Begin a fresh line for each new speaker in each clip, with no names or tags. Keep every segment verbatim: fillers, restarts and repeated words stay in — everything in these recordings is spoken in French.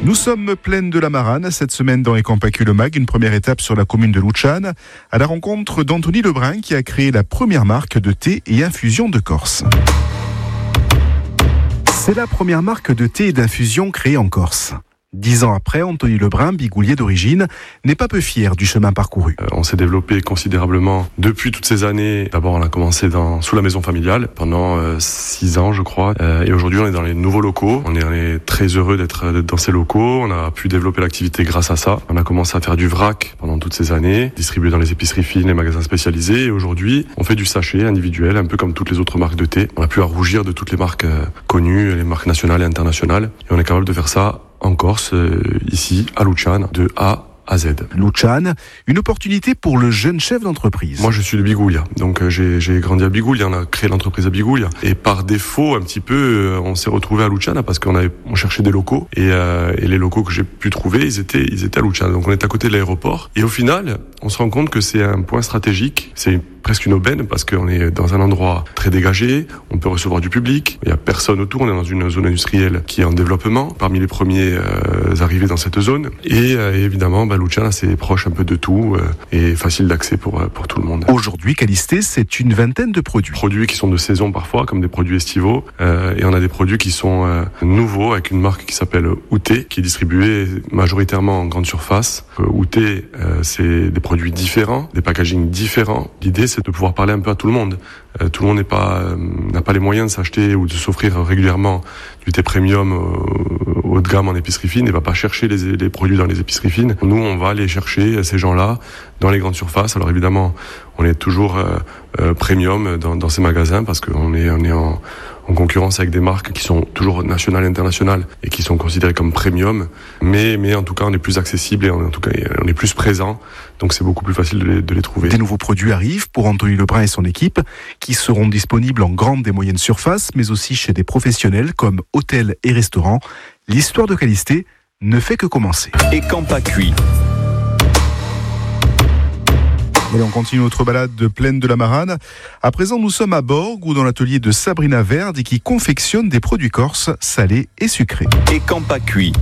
Nous sommes pleines de la Marane cette semaine dans Ecampacu le Mag, une première étape sur la commune de Lucciane, à la rencontre d'Anthony Lebrun qui a créé la première marque de thé et infusion de Corse. C'est la première marque de thé et d'infusion créée en Corse. Dix ans après, Anthony Lebrun, bigoulier d'origine, n'est pas peu fier du chemin parcouru.
Euh, on s'est développé considérablement depuis toutes ces années. D'abord, on a commencé dans, sous la maison familiale pendant euh, six ans, je crois. Euh, et aujourd'hui, on est dans les nouveaux locaux. On est, on est très heureux d'être, d'être dans ces locaux. On a pu développer l'activité grâce à ça. On a commencé à faire du vrac pendant toutes ces années, distribué dans les épiceries fines, les magasins spécialisés. Et aujourd'hui, on fait du sachet individuel, un peu comme toutes les autres marques de thé. On a pu rougir de toutes les marques euh, connues, les marques nationales et internationales. Et on est capable de faire ça en Corse, euh, ici, à Lucciane, de A à Z.
Lucciane, une opportunité pour le jeune chef d'entreprise.
Moi, je suis de Bigoulia, donc euh, j'ai, j'ai grandi à Bigoulia, on a créé l'entreprise à Bigoulia. Et par défaut, un petit peu, euh, on s'est retrouvé à Lucciane parce qu'on avait, on cherchait des locaux. Et, euh, et les locaux que j'ai pu trouver, ils étaient, ils étaient à Lucciane. Donc on est à côté de l'aéroport. Et au final, on se rend compte que c'est un point stratégique. C'est presque une aubaine parce qu'on est dans un endroit très dégagé, on peut recevoir du public, il n'y a personne autour, on est dans une zone industrielle qui est en développement, parmi les premiers euh, arrivés dans cette zone. Et euh, évidemment, bah, Lucciane, c'est proche un peu de tout euh, et facile d'accès pour, pour tout le monde.
Aujourd'hui, Calisté, c'est une vingtaine de produits.
Produits qui sont de saison parfois, comme des produits estivaux. Euh, et on a des produits qui sont euh, nouveaux, avec une marque qui s'appelle Outé, qui est distribuée majoritairement en grande surface. Euh, Outé, euh, c'est des produits différents, des packagings différents. L'idée, c'est de pouvoir parler un peu à tout le monde. Euh, tout le monde n'est pas, euh, n'a pas les moyens de s'acheter ou de s'offrir régulièrement du thé premium euh, haut de gamme en épicerie fine et va pas chercher les, les produits dans les épiceries fines. Nous, on va aller chercher ces gens-là dans les grandes surfaces. Alors évidemment, on est toujours euh, euh, premium dans, dans ces magasins parce qu'on est, on est en, en concurrence avec des marques qui sont toujours nationales et internationales et qui sont considérées comme premium. Mais, mais en tout cas, on est plus accessible et on, en tout cas, on est plus présent. Donc c'est beaucoup plus facile de les, de les trouver.
Des nouveaux produits arrivent pour Anthony Lebrun et son équipe qui seront disponibles en grande et moyenne surface, mais aussi chez des professionnels comme hôtels et restaurants. L'histoire de Calisté ne fait que commencer.
Ecampacu.
Et on continue notre balade de plaine de la Marane. À présent, nous sommes à Borg ou dans l'atelier de Sabrina Verdi qui confectionne des produits corses salés et sucrés.
Ecampacu.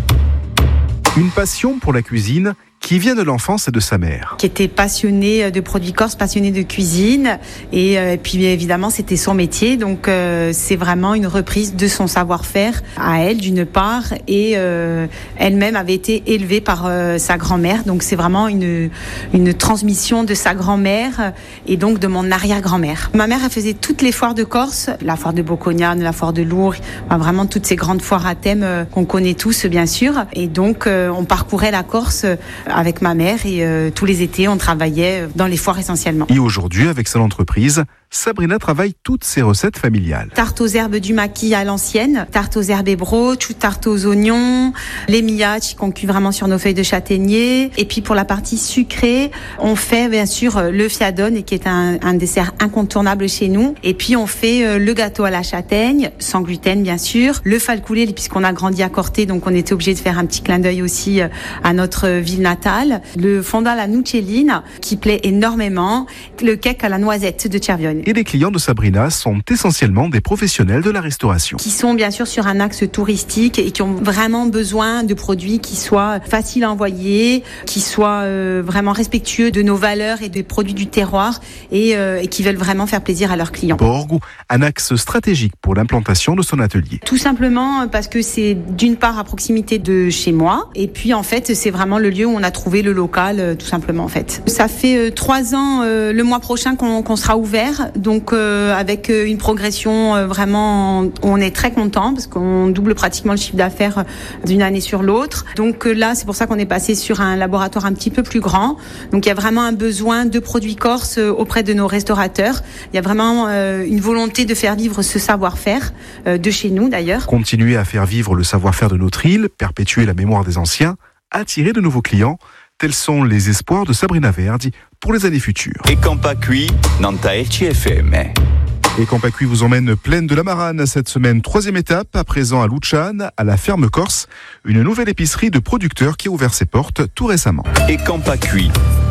Une passion pour la cuisine qui vient de l'enfance et de sa mère.
Qui était passionnée de produits corses, passionnée de cuisine. Et, euh, et puis évidemment, c'était son métier. Donc euh, c'est vraiment une reprise de son savoir-faire à elle, d'une part. Et euh, elle-même avait été élevée par euh, sa grand-mère. Donc c'est vraiment une, une transmission de sa grand-mère et donc de mon arrière-grand-mère. Ma mère, elle faisait toutes les foires de Corse. La foire de Bocognane, la foire de Lourdes. Enfin, vraiment toutes ces grandes foires à thème euh, qu'on connaît tous, bien sûr. Et donc euh, on parcourait la Corse avec ma mère et euh, tous les étés, on travaillait dans les foires essentiellement.
Et aujourd'hui, avec son entreprise, Sabrina travaille toutes ses recettes familiales.
Tarte aux herbes du maquis à l'ancienne, tarte aux herbes et broches, tarte aux oignons, les millages qu'on cuit vraiment sur nos feuilles de châtaignier. Et puis pour la partie sucrée, on fait bien sûr le fiadone, qui est un, un dessert incontournable chez nous. Et puis on fait le gâteau à la châtaigne, sans gluten bien sûr, le falcoulé, puisqu'on a grandi à Corté, donc on était obligé de faire un petit clin d'œil aussi à notre ville natale. Le fondant à la nuccelline, qui plaît énormément, le cake à la noisette de Cervione.
Et les clients de Sabrina sont essentiellement des professionnels de la restauration.
Qui sont bien sûr sur un axe touristique et qui ont vraiment besoin de produits qui soient faciles à envoyer, qui soient euh, vraiment respectueux de nos valeurs et des produits du terroir et, euh, et qui veulent vraiment faire plaisir à leurs clients.
Borg, un axe stratégique pour l'implantation de son atelier.
Tout simplement parce que c'est d'une part à proximité de chez moi et puis en fait c'est vraiment le lieu où on a trouvé le local euh, tout simplement en fait. Ça fait euh, trois ans euh, le mois prochain qu'on, qu'on sera ouvert. Donc euh, avec une progression euh, vraiment, on est très content parce qu'on double pratiquement le chiffre d'affaires d'une année sur l'autre. Donc euh, là, c'est pour ça qu'on est passé sur un laboratoire un petit peu plus grand. Donc il y a vraiment un besoin de produits corses auprès de nos restaurateurs. Il y a vraiment euh, une volonté de faire vivre ce savoir-faire euh, de chez nous d'ailleurs.
Continuer à faire vivre le savoir-faire de notre île, perpétuer la mémoire des anciens, attirer de nouveaux clients. Tels sont les espoirs de Sabrina Verdi pour les années futures.
Ecampacu, Nanta L C F M.
Ecampacu vous emmène pleine de la Marane cette semaine. Troisième étape, à présent à Lucciane, à la ferme Corse, une nouvelle épicerie de producteurs qui a ouvert ses portes tout récemment.
Ecampacu.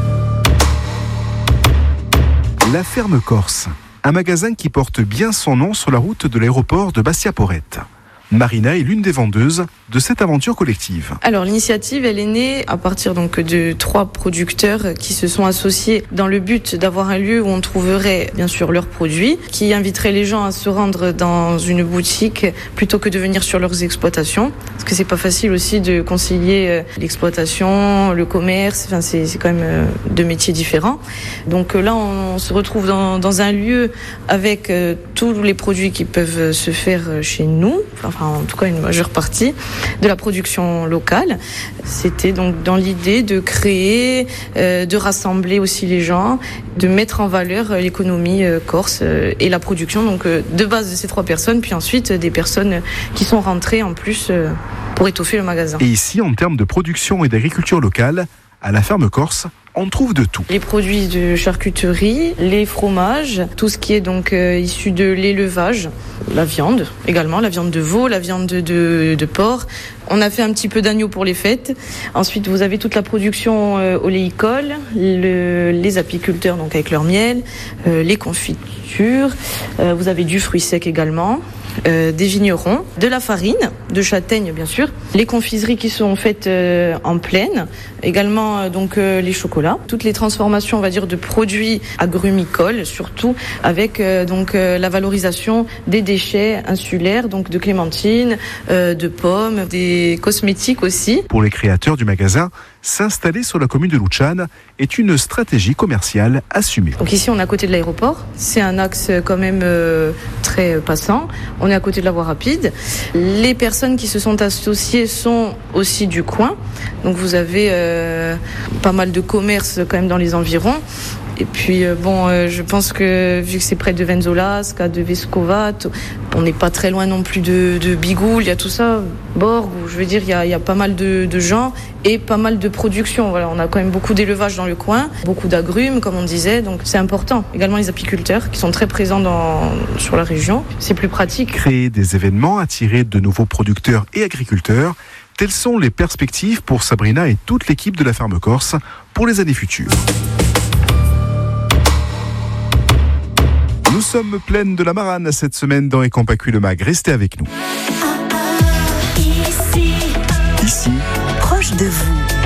La ferme Corse, un magasin qui porte bien son nom sur la route de l'aéroport de Bastia-Porrette. Marina est l'une des vendeuses de cette aventure collective.
Alors l'initiative, elle est née à partir donc de trois producteurs qui se sont associés dans le but d'avoir un lieu où on trouverait bien sûr leurs produits, qui inviterait les gens à se rendre dans une boutique plutôt que de venir sur leurs exploitations, parce que c'est pas facile aussi de concilier l'exploitation, le commerce, enfin c'est, c'est quand même deux métiers différents. Donc là on se retrouve dans, dans un lieu avec euh, tous les produits qui peuvent se faire chez nous, enfin en tout cas une majeure partie de la production locale. C'était donc dans l'idée de créer, euh, de rassembler aussi les gens, de mettre en valeur l'économie euh, corse euh, et la production donc euh, de base de ces trois personnes, puis ensuite euh, des personnes qui sont rentrées en plus euh, pour étoffer le magasin.
Et ici, en termes de production et d'agriculture locale, à la ferme corse, on trouve de tout.
Les produits de charcuterie, les fromages, tout ce qui est donc euh, issu de l'élevage, la viande également, la viande de veau, la viande de, de, de porc. On a fait un petit peu d'agneau pour les fêtes. Ensuite, vous avez toute la production euh, oléicole, le, les apiculteurs donc avec leur miel, euh, les confitures. Euh, vous avez du fruit sec également. Euh, des vignerons, de la farine, de châtaigne bien sûr, les confiseries qui sont faites euh, en plaine, également euh, donc euh, les chocolats, toutes les transformations on va dire de produits agrumicoles surtout avec euh, donc euh, la valorisation des déchets insulaires, donc de clémentines, euh, de pommes, des cosmétiques aussi.
Pour les créateurs du magasin, s'installer sur la commune de Luchane est une stratégie commerciale assumée.
Donc ici on est à côté de l'aéroport, c'est un axe quand même euh, très passant. On est à côté de la voie rapide. Les personnes qui se sont associées sont aussi du coin. Donc vous avez euh, pas mal de commerces quand même dans les environs. Et puis euh, bon, euh, je pense que vu que c'est près de Venzolasca, de Vescovat, on n'est pas très loin non plus de, de Bigoul, il y a tout ça, Borg, je veux dire, il y a, il y a pas mal de, de gens et pas mal de production. Voilà, on a quand même beaucoup d'élevage dans le coin, beaucoup d'agrumes comme on disait, donc c'est important. Également les apiculteurs qui sont très présents dans, sur la région, c'est plus pratique.
Créer des événements, attirer de nouveaux producteurs et agriculteurs, telles sont les perspectives pour Sabrina et toute l'équipe de la ferme corse pour les années futures. Nous sommes pleines de la marane cette semaine dans Ecampacui le Mag. Restez avec nous.
Ici,
Ici,
proche de vous.